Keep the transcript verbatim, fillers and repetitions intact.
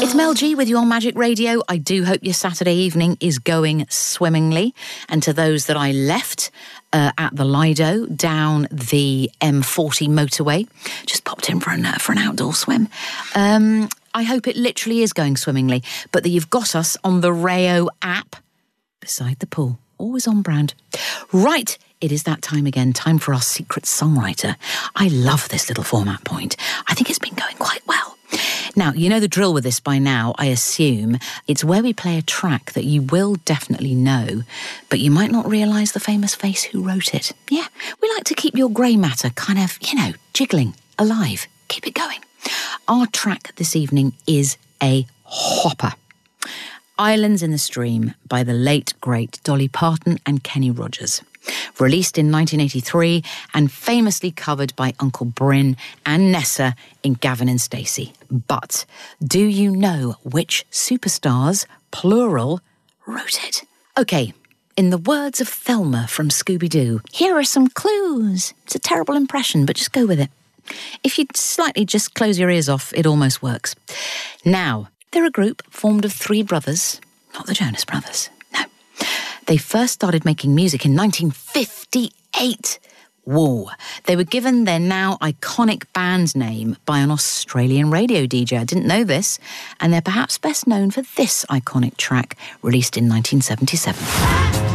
It's Mel G with you on Magic Radio. I do hope your Saturday evening is going swimmingly. And to those that I left uh, at the Lido down the M forty motorway, just popped in for an, uh, for an outdoor swim. Um, I hope it literally is going swimmingly, but that you've got us on the Rayo app beside the pool. Always on brand. Right, it is that time again. Time for our secret songwriter. I love this little format point. I think it's been going quite well. Now, you know the drill with this by now, I assume. It's where we play a track that you will definitely know, but you might not realise the famous face who wrote it. Yeah, we like to keep your grey matter kind of, you know, jiggling, alive. Keep it going. Our track this evening is a hopper. Islands in the Stream by the late, great Dolly Parton and Kenny Rogers. Released in nineteen eighty-three and famously covered by Uncle Bryn and Nessa in Gavin and Stacey. But do you know which superstars, plural, wrote it? OK, in the words of Thelma from Scooby-Doo, here are some clues. It's a terrible impression, but just go with it. If you slightly just close your ears off, it almost works. Now, they're a group formed of three brothers, not the Jonas Brothers, no. They first started making music in nineteen fifty-eight. Whoa. They were given their now iconic band name by an Australian radio D J. I didn't know this. And they're perhaps best known for this iconic track, released in nineteen seventy-seven.